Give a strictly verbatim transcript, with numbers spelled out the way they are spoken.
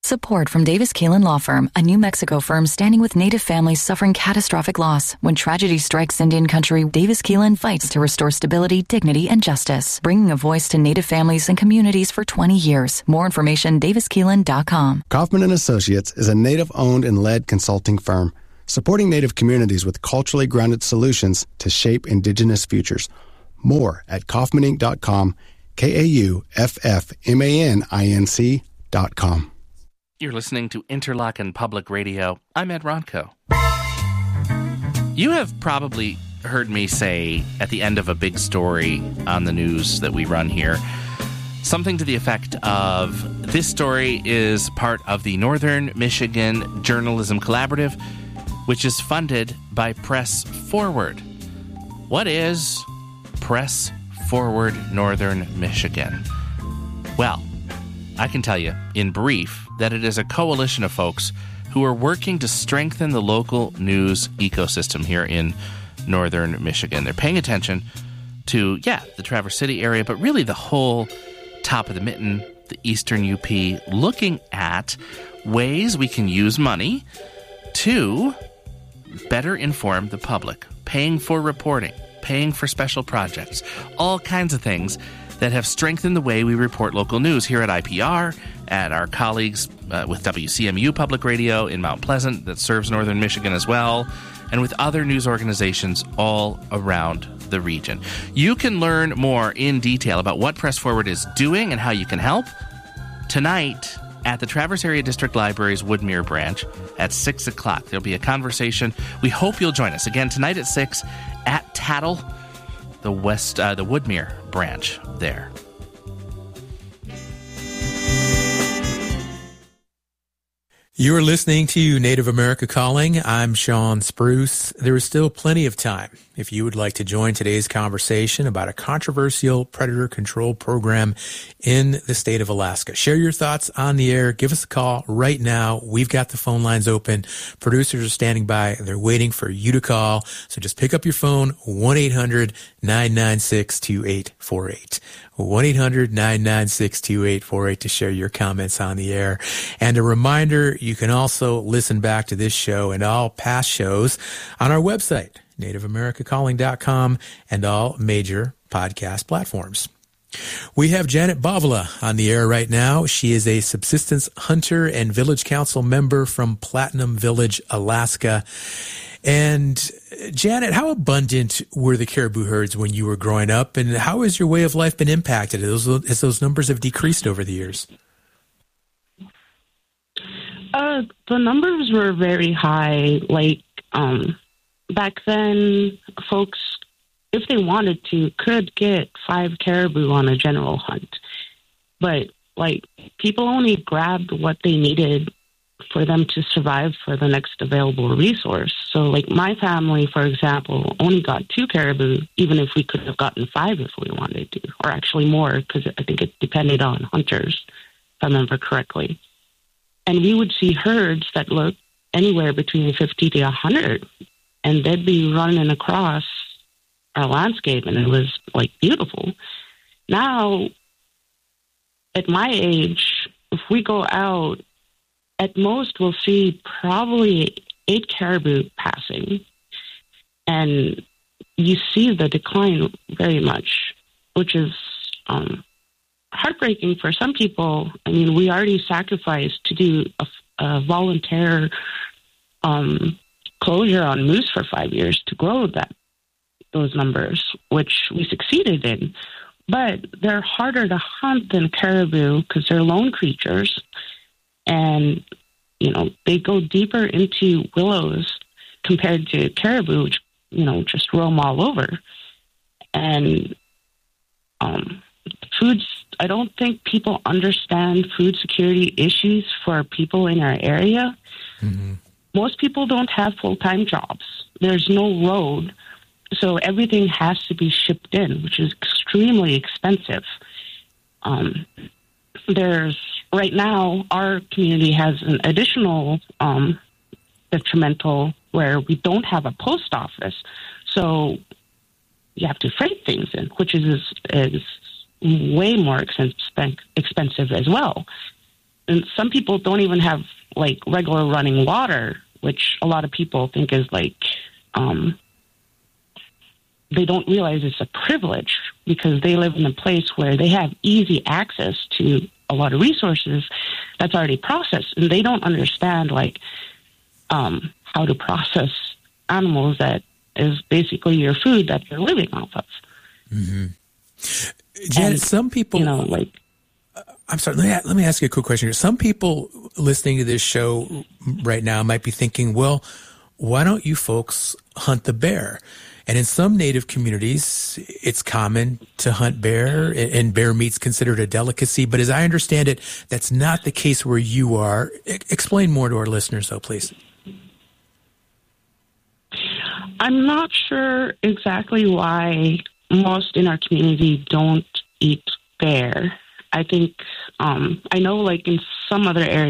Support from Davis Keelan Law Firm, a New Mexico firm standing with Native families suffering catastrophic loss. When tragedy strikes Indian country, Davis Keelan fights to restore stability, dignity, and justice, bringing a voice to Native families and communities for twenty years. More information, davis keelan dot com. Kaufman and Associates is a Native-owned and led consulting firm, supporting Native communities with culturally grounded solutions to shape Indigenous futures. More at kaufman inc dot com, K A U F F M A N I N C dot com. You're listening to Interlochen Public Radio. I'm Ed Ronco. You have probably heard me say at the end of a big story on the news that we run here, something to the effect of, this story is part of the Northern Michigan Journalism Collaborative, which is funded by Press Forward. What is Press Forward Northern Michigan? Well, I can tell you, in brief, that it is a coalition of folks who are working to strengthen the local news ecosystem here in Northern Michigan. They're paying attention to, yeah, the Traverse City area, but really the whole top of the mitten, the Eastern U P, looking at ways we can use money to better inform the public, paying for reporting, paying for special projects, all kinds of things that have strengthened the way we report local news here at I P R, at our colleagues uh, with W C M U Public Radio in Mount Pleasant that serves Northern Michigan as well, and with other news organizations all around the region. You can learn more in detail about what Press Forward is doing and how you can help tonight at the Traverse Area District Library's Woodmere branch at six o'clock. There'll be a conversation. We hope you'll join us again tonight at six at Tattle, the West, uh, the Woodmere branch there. You are listening to Native America Calling. I'm Sean Spruce. There is still plenty of time if you would like to join today's conversation about a controversial predator control program in the state of Alaska. Share your thoughts on the air. Give us a call right now. We've got the phone lines open. Producers are standing by. They're waiting for you to call. So just pick up your phone, one eight hundred nine nine six two eight four eight. one eight hundred nine nine six two eight four eight to share your comments on the air. And a reminder, you can also listen back to this show and all past shows on our website, native america calling dot com, and all major podcast platforms. We have Janet Bavila on the air right now. She is a subsistence hunter and village council member from Platinum Village, Alaska. And Janet, how abundant were the caribou herds when you were growing up, and how has your way of life been impacted as those, as those numbers have decreased over the years? Uh, the numbers were very high. Like, um, back then, folks, if they wanted to, could get five caribou on a general hunt. But, like, people only grabbed what they needed for them to survive for the next available resource. So, like, my family, for example, only got two caribou, even if we could have gotten five if we wanted to, or actually more, because I think it depended on hunters, if I remember correctly. And we would see herds that looked anywhere between fifty to one hundred, and they'd be running across our landscape, and it was, like, beautiful. Now, at my age, if we go out, at most we'll see probably eight caribou passing, and you see the decline very much, which is um, heartbreaking for some people. I mean, we already sacrificed to do a, a volunteer um, closure on moose for five years to grow that those numbers, which we succeeded in. But they're harder to hunt than caribou because they're lone creatures, and you know they go deeper into willows compared to caribou, which you know just roam all over. And um, foods. I don't think people understand food security issues for people in our area. Mm-hmm. Most people don't have full-time jobs. There's no road, so everything has to be shipped in, which is extremely expensive. Um, there's right now, our community has an additional um, detrimental where we don't have a post office, so you have to freight things in, which is is way more expensive expensive as well. and some people don't even have like regular running water, which a lot of people think is like, um, they don't realize it's a privilege because they live in a place where they have easy access to a lot of resources that's already processed, and they don't understand like um, how to process animals that is basically your food that you're living off of. Mm-hmm. Janet, and, some people, you know, like, I'm sorry, let me, let me ask you a quick question here. Some people listening to this show right now might be thinking, well, why don't you folks hunt the bear? And in some Native communities, it's common to hunt bear, and bear meat's considered a delicacy. But as I understand it, that's not the case where you are. E- explain more to our listeners, though, please. I'm not sure exactly why most in our community don't eat bear. I think, um, I know like in some other areas,